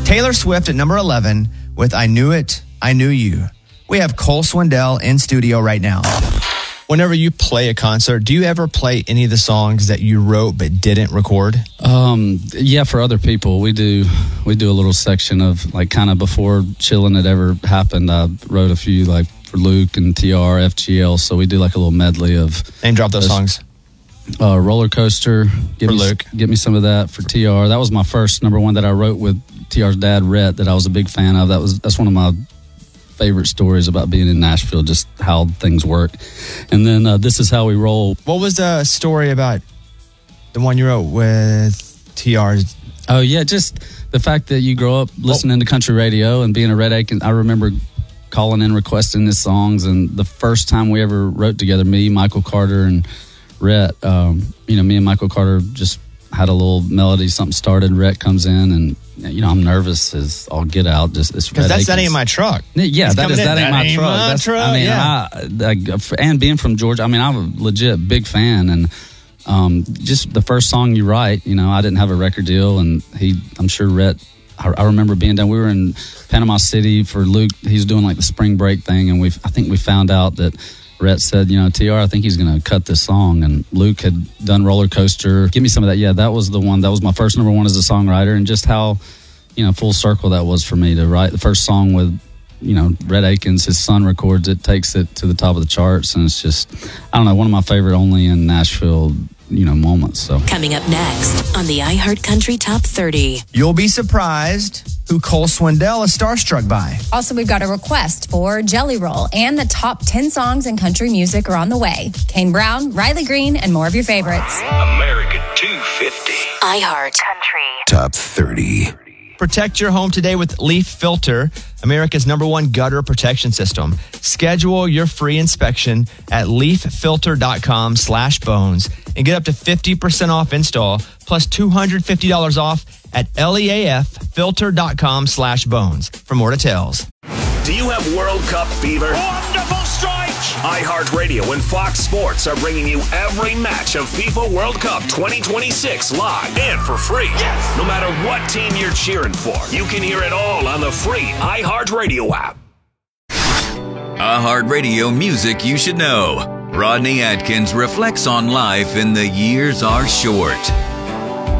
Taylor Swift at number 11 with I Knew It, I Knew You. We have Cole Swindell in studio right now. Whenever you play a concert, do you ever play any of the songs that you wrote but didn't record? Yeah, for other people. We do a little section of like kind of before Chillin' It ever happened. I wrote a few like for Luke and TR, FGL. So we do like a little medley of... Name drop those songs. Roller Coaster. For Luke. Give me some of that for TR. That was my first number one that I wrote with TR's dad, Rhett, that I was a big fan of. That's one of my favorite stories about being in Nashville, just how things work. And then This Is How We Roll. What was the story about the one you wrote with TR's? Oh, yeah, just the fact that you grow up listening to country radio and being a Rhett Akins. I remember calling in requesting his songs, and the first time we ever wrote together, me, Michael Carter, and Rhett, me and Michael Carter just had a little melody, something started, Rhett comes in, and I'm nervous as all get out. Just because that ain't my truck. Yeah, that ain't my truck. And being from Georgia, I'm a legit big fan, and just the first song you write, I didn't have a record deal, and I'm sure Rhett. I remember being down. We were in Panama City for Luke. He's doing like the spring break thing, and I think we found out that Rhett said, TR, I think he's going to cut this song. And Luke had done Roller Coaster. Give me some of that. Yeah, that was the one. That was my first number one as a songwriter. And just how, full circle that was for me to write the first song with, Rhett Akins. His son records it, takes it to the top of the charts. And it's just, I don't know, one of my favorite only in Nashville, moments. So coming up next on the iHeart Country Top 30. You'll be surprised who Cole Swindell is starstruck by. Also, we've got a request for Jelly Roll, and the top 10 songs in country music are on the way. Kane Brown, Riley Green, and more of your favorites. America 250. iHeart Country Top 30. Protect your home today with Leaf Filter, America's #1 gutter protection system. Schedule your free inspection at leaffilter.com/bones and get up to 50% off install plus $250 off at leaffilter.com/bones for more details. Do you have World Cup fever? Wonderful strike! iHeartRadio and Fox Sports are bringing you every match of FIFA World Cup 2026 live and for free. Yes! No matter what team you're cheering for, you can hear it all on the free iHeartRadio app. iHeartRadio music you should know. Rodney Atkins reflects on life in The Years Are Short.